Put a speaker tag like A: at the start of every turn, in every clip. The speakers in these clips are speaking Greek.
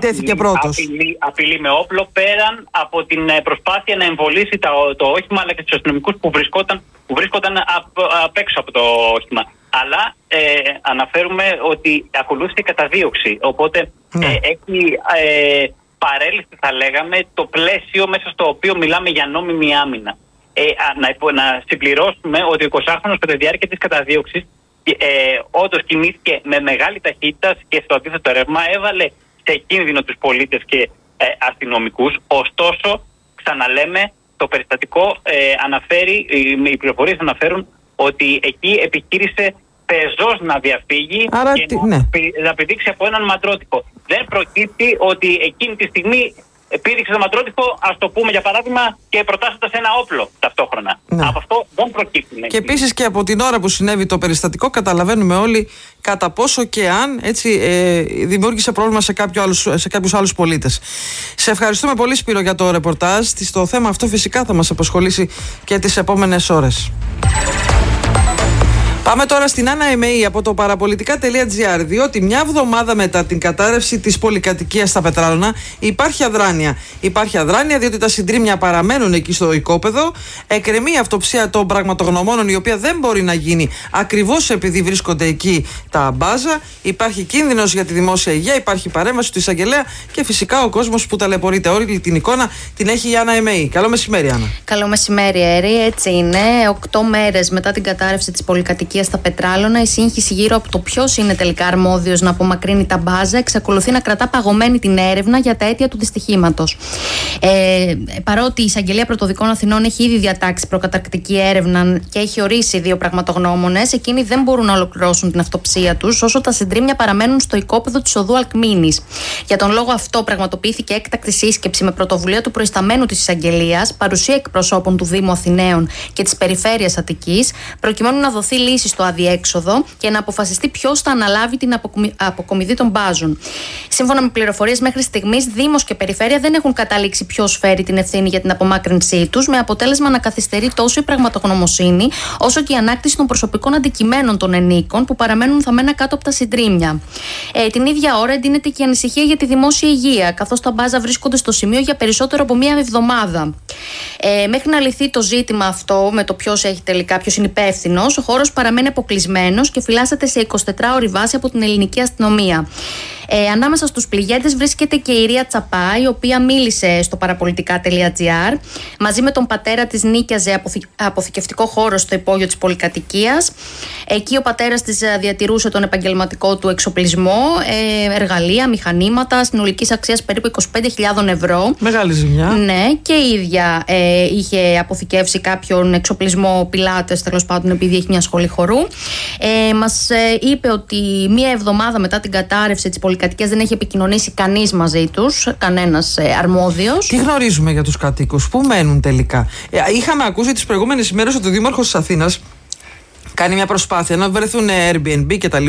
A: επιτέθηκε πρώτος.
B: Απειλή με όπλο, πέραν από την προσπάθεια να εμβολήσει το όχημα, αλλά και τους αστυνομικούς που βρίσκονταν απ' έξω από το όχημα. Αλλά αναφέρουμε ότι ακολούθησε καταδίωξη. Οπότε έχει παρέλυση, θα λέγαμε, το πλαίσιο μέσα στο οποίο μιλάμε για νόμιμη άμυνα. Να συμπληρώσουμε ότι ο 20χρονος κατά τη διάρκεια της καταδίωξης όντως κινήθηκε με μεγάλη ταχύτητα και στο αντίθετο ρεύμα, έβαλε σε κίνδυνο τους πολίτες και αστυνομικούς. Ωστόσο, ξαναλέμε, το περιστατικό αναφέρει, οι πληροφορίες αναφέρουν ότι εκεί επιχείρησε πεζός να διαφύγει.
A: Άρα,
B: και να πηδήξει από έναν ματρότυπο. Δεν προκύπτει ότι εκείνη τη στιγμή πήδηξε το ματρότυπο, ας το πούμε για παράδειγμα, και προτάσσοντας ένα όπλο ταυτόχρονα. Ναι. Από αυτό δεν προκύπτει.
A: Και επίσης και από την ώρα που συνέβη το περιστατικό, καταλαβαίνουμε όλοι κατά πόσο και αν έτσι δημιούργησε πρόβλημα σε κάποιους άλλους πολίτες. Σε ευχαριστούμε πολύ, Σπύρο, για το ρεπορτάζ. Το θέμα αυτό φυσικά θα μας απασχολήσει και τις επόμενες ώρες. Πάμε τώρα στην Άννα Εμεή από το παραπολιτικά.gr, διότι μια εβδομάδα μετά την κατάρρευση της πολυκατοικίας στα Πετράλωνα υπάρχει αδράνεια. Υπάρχει αδράνεια διότι τα συντρίμμια παραμένουν εκεί στο οικόπεδο, εκκρεμεί η αυτοψία των πραγματογνωμόνων, η οποία δεν μπορεί να γίνει ακριβώς επειδή βρίσκονται εκεί τα μπάζα. Υπάρχει κίνδυνος για τη δημόσια υγεία, υπάρχει παρέμβαση του εισαγγελέα και φυσικά ο κόσμος που ταλαιπωρείται. Όλη την εικόνα την έχει η Άννα Εμεή. Καλό μεσημέρι, Άννα.
C: Καλό μεσημέρι, Έρη. Έτσι είναι. 8 μέρες μετά την κατάρρευση της πολυκατοικίας στα Πετράλωνα, η σύγχυση γύρω από το ποιος είναι τελικά αρμόδιος να απομακρύνει τα μπάζα εξακολουθεί να κρατά παγωμένη την έρευνα για τα αίτια του δυστυχήματος. Παρότι η Εισαγγελία Πρωτοδικών Αθηνών έχει ήδη διατάξει προκαταρκτική έρευνα και έχει ορίσει 2 πραγματογνώμονες, εκείνοι δεν μπορούν να ολοκληρώσουν την αυτοψία τους όσο τα συντρίμμια παραμένουν στο οικόπεδο της οδού Αλκμήνης. Για τον λόγο αυτό, πραγματοποιήθηκε έκτακτη σύσκεψη με πρωτοβουλία του προϊσταμένου της Εισαγγελίας, παρουσία εκπροσώπων του Δήμου Αθηναίων και της Περιφέρειας Αττικής, προκειμένου να δοθεί λύση στο αδιέξοδο και να αποφασιστεί ποιος θα αναλάβει την αποκομιδή των μπάζων. Σύμφωνα με πληροφορίες, μέχρι στιγμής Δήμος και Περιφέρεια δεν έχουν καταλήξει ποιος φέρει την ευθύνη για την απομάκρυνσή τους, με αποτέλεσμα να καθυστερεί τόσο η πραγματογνωμοσύνη όσο και η ανάκτηση των προσωπικών αντικειμένων των ενίκων που παραμένουν θαμμένα κάτω από τα συντρίμμια. Την ίδια ώρα εντείνεται και η ανησυχία για τη δημόσια υγεία, καθώς τα μπάζα βρίσκονται στο σημείο για περισσότερο από μία εβδομάδα. Μέχρι να λυθεί το ζήτημα αυτό με το ποιος είναι υπεύθυνος, ο χώρος παραμένει αποκλεισμένος και φυλάσσεται σε 24ωρη βάση από την ελληνική αστυνομία. Ανάμεσα στους πληγέντες βρίσκεται και η Ρία Τσαπά, η οποία μίλησε στο παραπολιτικά.gr. Μαζί με τον πατέρα της νίκιαζε αποθηκευτικό χώρο στο υπόγειο της πολυκατοικίας. Εκεί ο πατέρας της διατηρούσε τον επαγγελματικό του εξοπλισμό, εργαλεία, μηχανήματα συνολικής αξίας περίπου 25.000 ευρώ.
A: Μεγάλη ζημιά.
C: Ναι, και η ίδια είχε αποθηκεύσει κάποιον εξοπλισμό πιλάτες, τέλος πάντων, επειδή έχει μια σχολή χορού. Μας είπε ότι μία εβδομάδα μετά την κατάρρευση της πολυκατοικίας δεν έχει επικοινωνήσει κανείς μαζί τους, κανένας αρμόδιος.
A: Τι γνωρίζουμε για τους κατοίκους, πού μένουν τελικά? Είχαμε ακούσει τις προηγούμενες ημέρες ότι ο Δήμαρχος της Αθήνας κάνει μια προσπάθεια να βρεθούν Airbnb κτλ.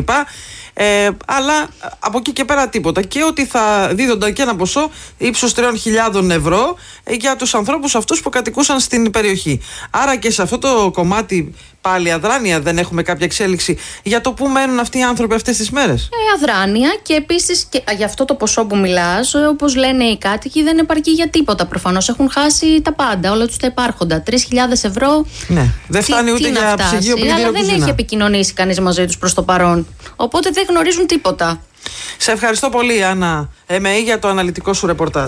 A: Αλλά από εκεί και πέρα τίποτα. Και ότι θα δίδονταν και ένα ποσό ύψους 3.000 ευρώ για τους ανθρώπους αυτούς που κατοικούσαν στην περιοχή. Άρα και σε αυτό το κομμάτι πάλι αδράνεια, δεν έχουμε κάποια εξέλιξη για το πού μένουν αυτοί οι άνθρωποι αυτές τις μέρες?
C: Αδράνεια, και επίσης και για αυτό το ποσό που μιλάς, όπως λένε οι κάτοικοι, δεν επαρκεί για τίποτα. Προφανώς έχουν χάσει τα πάντα, όλα τους τα υπάρχοντα. 3.000 ευρώ.
A: Ναι, δεν φτάνει ούτε για ψυγείο, πλυντήριο,
C: αλλά
A: κουζίνα.
C: δεν έχει επικοινωνήσει κανείς μαζί τους προς το παρόν. Οπότε δεν γνωρίζουν τίποτα.
A: Σε ευχαριστώ πολύ, Άννα Εμεή, για το αναλυτικό σου ρεπορτάζ.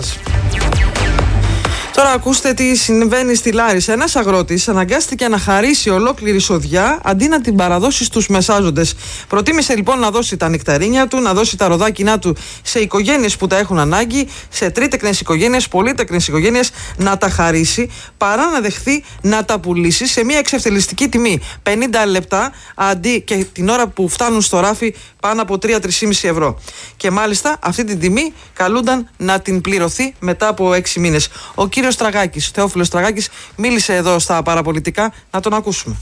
A: Τώρα ακούστε τι συμβαίνει στη Λάρισα. Ένας αγρότης αναγκάστηκε να χαρίσει ολόκληρη σοδιά αντί να την παραδώσει στους μεσάζοντες. Προτίμησε λοιπόν να δώσει τα νεκταρίνια του, να δώσει τα ροδάκινά του σε οικογένειες που τα έχουν ανάγκη, σε τρίτεκνες οικογένειες, πολύτεκνες οικογένειες, να τα χαρίσει, παρά να δεχθεί να τα πουλήσει σε μια εξευτελιστική τιμή. 50 λεπτά αντί και την ώρα που φτάνουν στο ράφι πάνω από 3-3,5 ευρώ. Και μάλιστα αυτή την τιμή καλούνταν να την πληρωθεί μετά από 6 μήνες. Ο κύριος Στραγάκης, Θεόφιλος Στραγάκης, μίλησε εδώ στα παραπολιτικά, να τον ακούσουμε.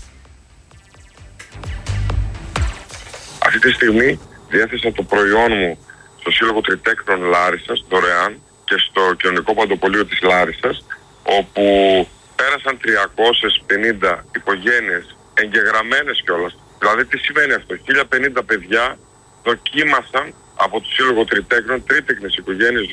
D: Αυτή τη στιγμή διέθεσα το προϊόν μου στο Σύλλογο Τριτέκνων Λάρισσας δωρεάν και στο Κοινωνικό Παντοπολείο της Λάρισσας, όπου πέρασαν 350 οικογένειες εγγεγραμμένες κιόλας. Δηλαδή τι σημαίνει αυτό? 1050 παιδιά δοκίμασαν από το Σύλλογο Τριτέκνων, τρίτεκνες οικογένειες